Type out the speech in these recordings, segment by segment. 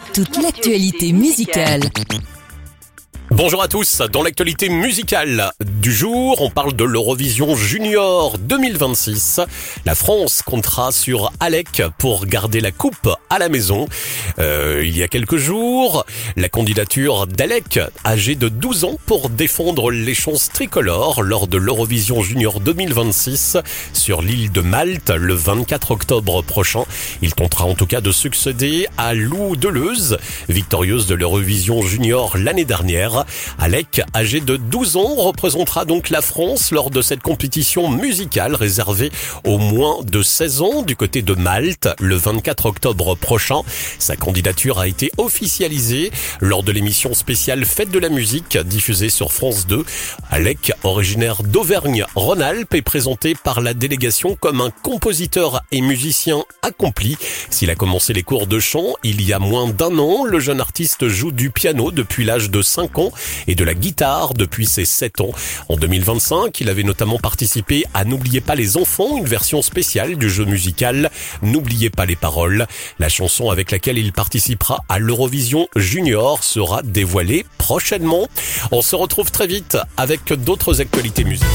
Toute l'actualité musicale. Bonjour à tous, dans l'actualité musicale du jour, on parle de l'Eurovision Junior 2026. La France comptera sur Alec pour garder la coupe à la maison. Il y a quelques jours, la candidature d'Alec, âgé de 12 ans, pour défendre les chances tricolores lors de l'Eurovision Junior 2026 sur l'île de Malte le 24 octobre prochain. Il tentera en tout cas de succéder à Lou Deleuze, victorieuse de l'Eurovision Junior l'année dernière. Alec, âgé de 12 ans, représentera donc la France lors de cette compétition musicale réservée aux moins de 16 ans du côté de Malte le 24 octobre prochain. Sa candidature a été officialisée lors de l'émission spéciale Fête de la musique diffusée sur France 2. Alec, originaire d'Auvergne-Rhône-Alpes, est présenté par la délégation comme un compositeur et musicien accompli. S'il a commencé les cours de chant il y a moins d'un an, le jeune artiste joue du piano depuis l'âge de 5 ans et de la guitare depuis ses 7 ans. En 2025, il avait notamment participé à N'oubliez pas les enfants, une version spéciale du jeu musical N'oubliez pas les paroles. La chanson avec laquelle il participera à l'Eurovision Junior sera dévoilée prochainement. On se retrouve très vite avec d'autres actualités musicales.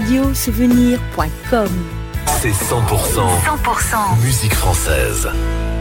Radiosouvenir.com. C'est 100% musique française.